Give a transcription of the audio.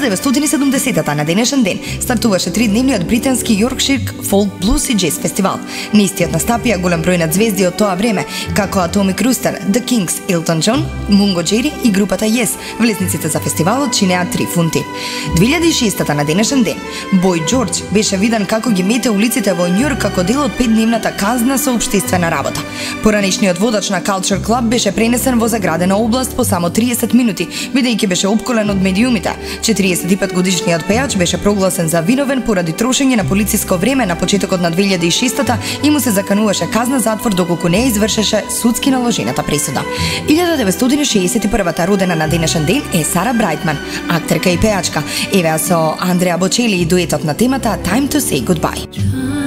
1970-та на денешен ден стартуваше 3-дневниот британски Йоркшир фолк блус и джез фестивал. На истиот настапија голем број на звезди од тоа време, како Atomic Rooster, The Kinks, Elton John, Mungo Jerry и групата Yes. Влезниците за фестивалот чинеа 3 фунти. 2006-та на денешен ден Бој Џорџ беше виден како ги мете улиците во Њујорк како дел од 5-дневната казна со општествена работа. Поранешниот водач на Culture Club беше пренесен во заградена област по само 30 минути, бидејќи беше опколен од медиумите. 45-годишниот пејач беше прогласен за виновен поради трошење на полициско време на почетокот на 2006-та и му се закануваше казна затвор доколку не извршеше судски наложената пресуда. 1961-та родена на денешен ден е Сара Брайтман, актерка и пејачка. Еве со Андреа Бочели и дуетот на темата Time to Say Goodbye.